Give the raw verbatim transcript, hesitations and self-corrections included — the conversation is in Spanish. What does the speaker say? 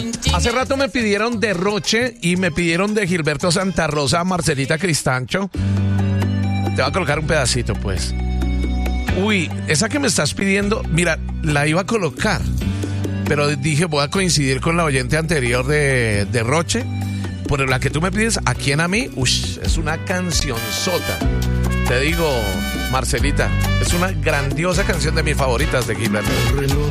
Hace rato me pidieron de Roche y me pidieron de Gilberto Santa Rosa, Marcelita Cristancho. Te voy a colocar un pedacito, pues. Uy, esa que me estás pidiendo, mira, la iba a colocar, pero dije, voy a coincidir con la oyente anterior de, de Roche. Por la que tú me pides, ¿a quién a mí? Uy, es una cancionzota. Te digo, Marcelita, es una grandiosa canción de mis favoritas de Gilberto. El reloj